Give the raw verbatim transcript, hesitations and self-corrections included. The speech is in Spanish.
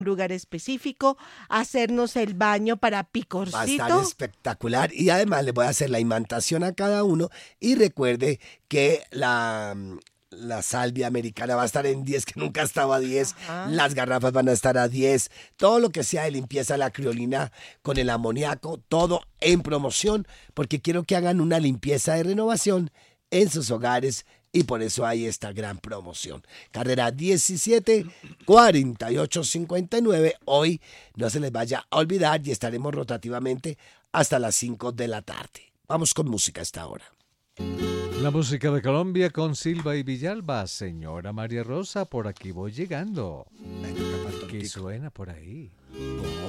lugar específico, hacernos el baño para Va a picorcito. estar espectacular y además le voy a hacer la imantación a cada uno y recuerde que la, la salvia americana va a estar en diez, que nunca estaba a diez, Ajá. las garrafas van a estar a diez, todo lo que sea de limpieza, la criolina con el amoníaco, todo en promoción, porque quiero que hagan una limpieza de renovación en sus hogares y por eso hay esta gran promoción. Carrera diecisiete cuarenta y ocho cincuenta y nueve. Hoy no se les vaya a olvidar y estaremos rotativamente hasta las cinco de la tarde. Vamos con música a esta hora. La música de Colombia con Silva y Villalba. Señora María Rosa, por aquí voy llegando. ¿Qué suena por ahí? No,